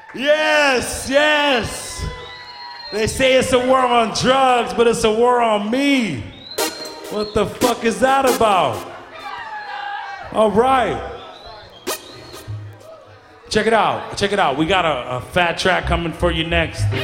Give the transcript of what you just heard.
Yes, yes. They say it's a war on drugs, but it's a war on me. What the fuck is that about? All right. Check it out. Check it out. We got a fat track coming for you next.